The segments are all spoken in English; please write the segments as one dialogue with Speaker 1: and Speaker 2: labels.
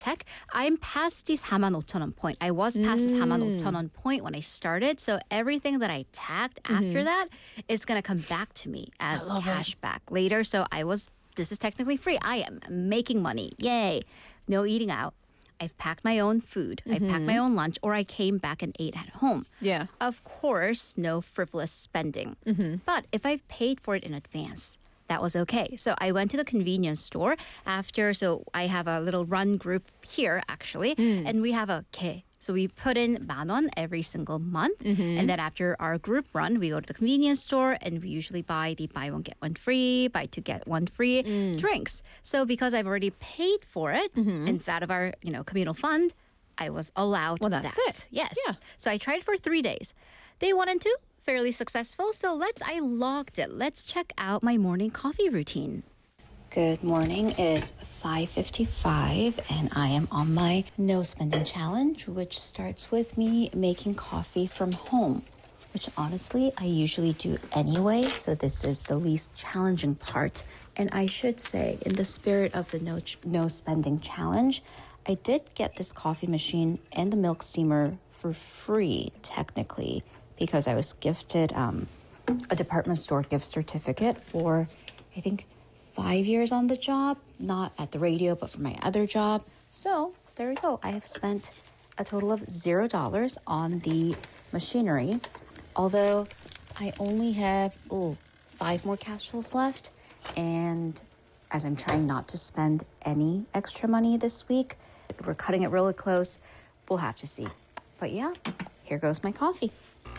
Speaker 1: tech, I'm past the 45,000원 point. I was past the 45,000원 point when I started. So everything that I tagged after that is going to come back to me as cash back later. So this is technically free. I am making money. Yay. No eating out. I've packed my own food. I packed my own lunch, or I came back and ate at home.
Speaker 2: Yeah.
Speaker 1: Of course, no frivolous spending. But if I've paid for it in advance, that was okay. So I went to the convenience store so I have a little run group here actually, and we have a 개. So we put in 10,000원 every single month, and then after our group run, we go to the convenience store and we usually buy the buy one get one free, buy two get one free drinks. So because I've already paid for it and it's out of our communal fund, I was allowed
Speaker 2: that's
Speaker 1: that.
Speaker 2: it.
Speaker 1: Yes.
Speaker 2: Yeah.
Speaker 1: So I tried it for 3 days. Day 1 and 2. Fairly successful. So I logged it. Let's check out my morning coffee routine. Good morning. It is 5:55 and I am on my no spending challenge, which starts with me making coffee from home, which honestly I usually do anyway. So this is the least challenging part. And I should say, in the spirit of the no spending challenge, I did get this coffee machine and the milk steamer for free, technically, because I was gifted a department store gift certificate for, I think, 5 years on the job, not at the radio, but for my other job. So there we go. I have spent a total of $0 on the machinery, although I only have 5 more capsules left. And as I'm trying not to spend any extra money this week, we're cutting it really close. We'll have to see. But yeah, here goes my coffee.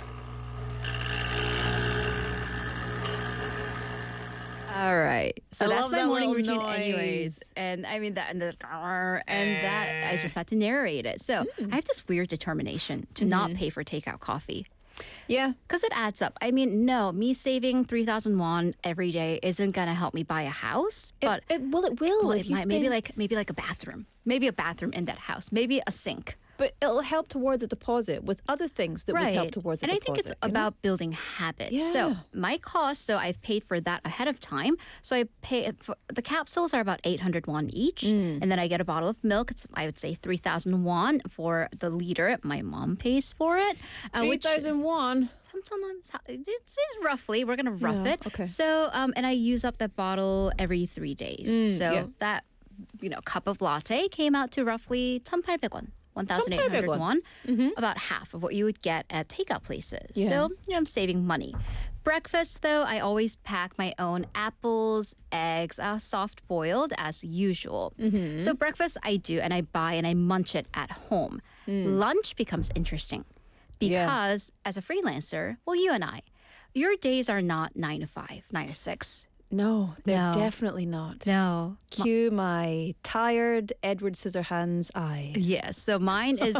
Speaker 1: All right. So that's my morning routine anyways. And I mean that I just had to narrate it. So I have this weird determination to not pay for takeout coffee.
Speaker 2: Yeah.
Speaker 1: Because it adds up. I mean, no, me saving 3,000 won every day isn't going to help me buy a house. But
Speaker 2: it will.
Speaker 1: it might. Maybe like a bathroom. Maybe a bathroom in that house. Maybe a sink.
Speaker 2: But it'll help towards a deposit with other things that would help towards a deposit.
Speaker 1: And I think it's about building habits.
Speaker 2: Yeah.
Speaker 1: So my cost, I've paid for that ahead of time. So I pay for the capsules are about 800 won each. And then I get a bottle of milk. It's, I would say 3,000 won for the liter. My mom pays for it.
Speaker 2: 3,000 won.
Speaker 1: 3,000원. It's roughly, we're going to rough it.
Speaker 2: Okay.
Speaker 1: So, and I use up that bottle every 3 days. That, cup of latte came out to roughly 1,800원. 1,800 won, about half of what you would get at takeout places.
Speaker 2: Yeah.
Speaker 1: So, I'm saving money. Breakfast, though, I always pack my own apples, eggs, soft boiled as usual. So breakfast I do, and I buy and I munch it at home. Lunch becomes interesting because as a freelancer, well, you and I, your days are not 9 to 5, 9 to 6.
Speaker 2: No, they're
Speaker 1: No.
Speaker 2: definitely not.
Speaker 1: No.
Speaker 2: Cue my tired Edward Scissorhands eyes.
Speaker 1: Yes. So mine is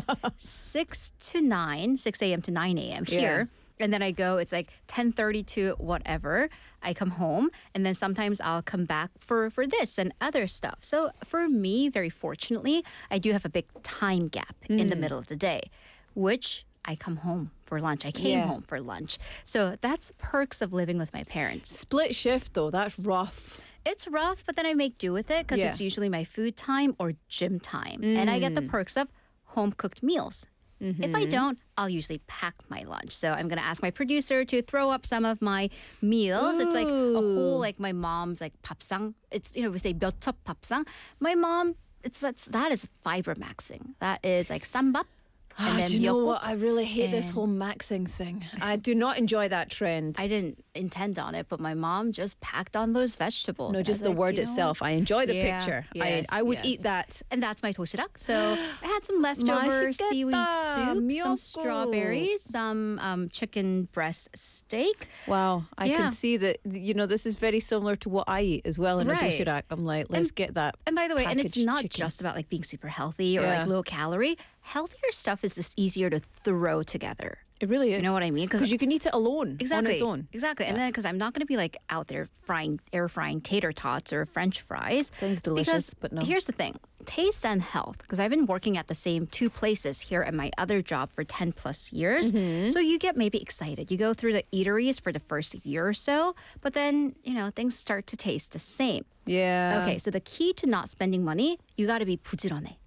Speaker 1: 6 a.m. to 9 a.m. here. And then I go, it's like 10:30 to whatever. I come home and then sometimes I'll come back for this and other stuff. So for me, very fortunately, I do have a big time gap in the middle of the day, which I come home for lunch. I came home for lunch. So that's perks of living with my parents.
Speaker 2: Split shift, though, that's rough.
Speaker 1: It's rough, but then I make do with it because it's usually my food time or gym time. And I get the perks of home-cooked meals. If I don't, I'll usually pack my lunch. So I'm going to ask my producer to throw up some of my meals. It's like a whole, like my mom's like papsang. It's, we say 몇첩 papsang. My mom, that is fiber maxing. That is like sambap. And then
Speaker 2: do you know
Speaker 1: miyeokguk.
Speaker 2: what? I really hate this whole maxing thing. I do not enjoy that trend.
Speaker 1: I didn't intend on it, but my mom just packed on those vegetables.
Speaker 2: No,
Speaker 1: And I
Speaker 2: just
Speaker 1: was
Speaker 2: the
Speaker 1: like,
Speaker 2: word
Speaker 1: you know
Speaker 2: itself. I enjoy the
Speaker 1: Yeah,
Speaker 2: picture.
Speaker 1: yes,
Speaker 2: I would
Speaker 1: yes.
Speaker 2: eat that.
Speaker 1: And that's my toshirak. So I had some leftover
Speaker 2: 맛있겠다.
Speaker 1: seaweed soup, some
Speaker 2: 미역국.
Speaker 1: strawberries, some chicken breast steak.
Speaker 2: Wow, I
Speaker 1: Yeah.
Speaker 2: can see that, this is very similar to what I eat as well in a
Speaker 1: Right.
Speaker 2: doshirak. I'm like, let's get that.
Speaker 1: And by the way, and it's
Speaker 2: packaged
Speaker 1: not
Speaker 2: chicken.
Speaker 1: just about like being super healthy or
Speaker 2: Yeah.
Speaker 1: like low calorie. Healthier stuff is just easier to throw together.
Speaker 2: It really is.
Speaker 1: You know what I mean?
Speaker 2: Because you can eat it alone
Speaker 1: Exactly.
Speaker 2: on its own.
Speaker 1: Exactly. And then because I'm not going to be like out there air frying tater tots or French fries.
Speaker 2: Sounds delicious,
Speaker 1: Because
Speaker 2: but no.
Speaker 1: Here's the thing. Taste and health. Because I've been working at the same 2 places here at my other job for 10 plus years. So you get maybe excited. You go through the eateries for the first year or so, but then, things start to taste the same.
Speaker 2: Yeah.
Speaker 1: Okay, so the key to not spending money, you got to be 부지런해.